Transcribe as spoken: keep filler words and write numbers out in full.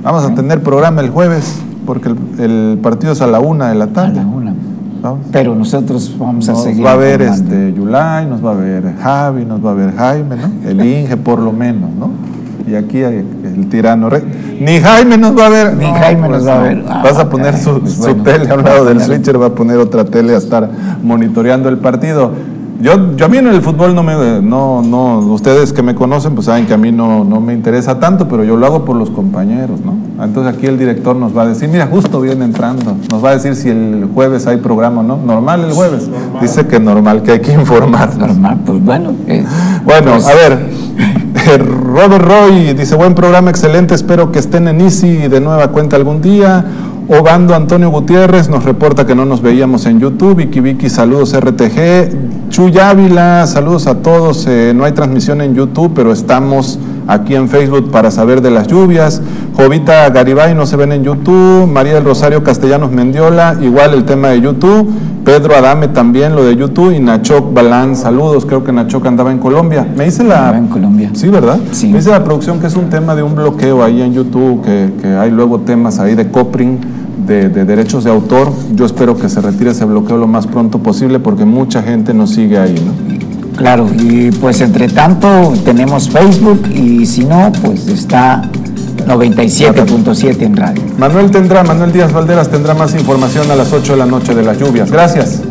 Vamos a tener programa el jueves, porque el, el partido es a la una de la tarde. A la una. ¿Vamos? Pero nosotros vamos a nos seguir. Nos va a ver este, Yulay, nos va a ver Javi, nos va a ver Jaime, ¿no? El Inge por lo menos, ¿no? Y aquí hay el tirano. Ni Jaime nos va a ver. Ni no, Jaime pues nos va no. a ver. Ah, Vas a poner okay. su, pues su bueno, tele a un lado del switcher, va a poner otra tele a estar monitoreando el partido. Yo, yo a mí en el fútbol no me, no, no, ustedes que me conocen pues saben que a mí no, no me interesa tanto, pero yo lo hago por los compañeros, ¿no? Entonces aquí el director nos va a decir, mira, justo viene entrando, nos va a decir si el jueves hay programa o no. Normal el jueves. Normal. Dice que normal, que hay que informar. Normal, pues bueno. Eh, bueno, pues... a ver, Robert Roy dice, buen programa, excelente, espero que estén en Easy de nueva cuenta algún día. Obando Antonio Gutiérrez nos reporta que no nos veíamos en YouTube. Vicky Vicky, saludos R T G. Chuy Ávila, saludos a todos. Eh, no hay transmisión en YouTube, pero estamos aquí en Facebook para saber de las lluvias. Jovita Garibay, no se ven en YouTube. María del Rosario Castellanos Mendiola, igual el tema de YouTube. Pedro Adame también, lo de YouTube. Y Nachoc Balán, saludos. Creo que Nachoc andaba en Colombia. Me dice la... Andaba en Colombia. Sí, ¿verdad? Sí. Me dice la producción que es un tema de un bloqueo ahí en YouTube, que, que hay luego temas ahí de Copring, de, de derechos de autor. Yo espero que se retire ese bloqueo lo más pronto posible porque mucha gente nos sigue ahí, ¿no? Claro, y pues entre tanto tenemos Facebook y si no, pues está noventa y siete punto siete en radio. Manuel tendrá, Manuel Díaz Valderas tendrá más información a las ocho de la noche de las lluvias. Gracias.